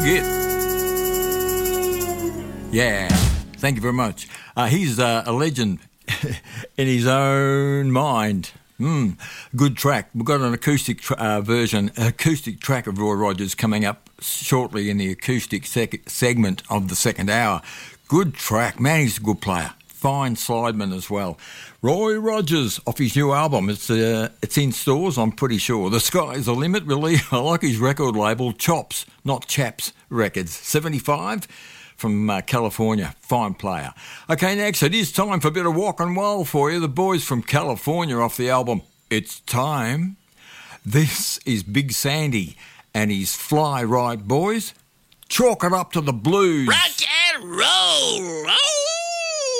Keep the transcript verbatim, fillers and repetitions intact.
dig it. Yeah, thank you very much. Uh, he's uh, a legend in his own mind. Mm, good track. We've got an acoustic tra- uh, version, acoustic track of Roy Rogers coming up shortly in the acoustic sec- segment of the second hour. Good track. Man, he's a good player. Fine slideman as well. Roy Rogers off his new album. It's uh, it's in stores, I'm pretty sure. The Sky's the Limit, really. I like his record label, Chops, not Chaps Records. seventy-five from uh, California. Fine player. Okay, next, it is time for a bit of rock and roll for you. The boys from California off the album It's Time. This is Big Sandy and his Fly Right Boys. Chalk it up to the blues. Rock and roll. Roll.